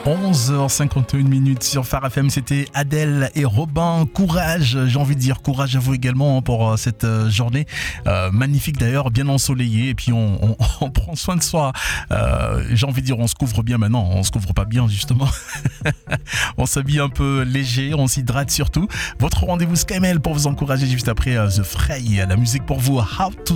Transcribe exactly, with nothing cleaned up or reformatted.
onze heures cinquante et une minutes sur Phare F M, c'était Adèle et Robin. Courage, j'ai envie de dire courage à vous également pour cette journée euh, magnifique d'ailleurs, bien ensoleillée. Et puis on, on, on prend soin de soi. Euh, j'ai envie de dire, on se couvre bien maintenant. On se couvre pas bien justement. On s'habille un peu léger, on s'hydrate surtout. Votre rendez-vous SkyMail pour vous encourager juste après uh, The Fray, la musique pour vous. How to